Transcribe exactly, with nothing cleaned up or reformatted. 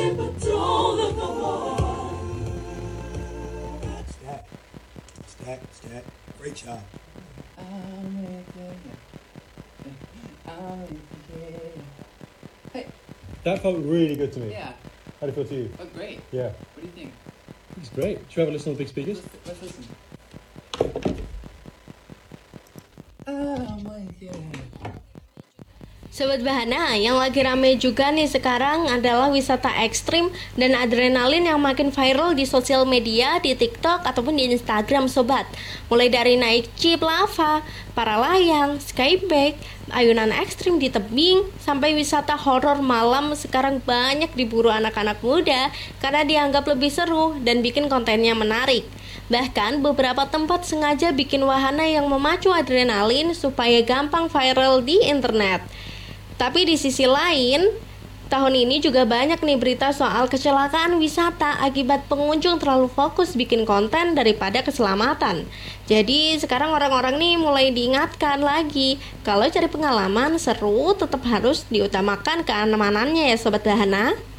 Stat, stat, stat. Great job. Hey. That felt really good to me. Yeah. How did it feel to you? Oh, great. Yeah. What do you think? It's great. Should we have a listen on the big speakers? Let's, let's listen. Oh my god. Sobat Bahana, yang lagi rame juga nih sekarang adalah wisata ekstrim dan adrenalin yang makin viral di sosial media, di TikTok ataupun di Instagram sobat. Mulai dari naik jeep lava, para layang, skybike, ayunan ekstrim di tebing, sampai wisata horor malam sekarang banyak diburu anak-anak muda karena dianggap lebih seru dan bikin kontennya menarik. Bahkan beberapa tempat sengaja bikin wahana yang memacu adrenalin supaya gampang viral di internet. Tapi di sisi lain, tahun ini juga banyak nih berita soal kecelakaan wisata akibat pengunjung terlalu fokus bikin konten daripada keselamatan. Jadi sekarang orang-orang nih mulai diingatkan lagi, kalau cari pengalaman seru tetap harus diutamakan keamanannya ya Sobat Bahana.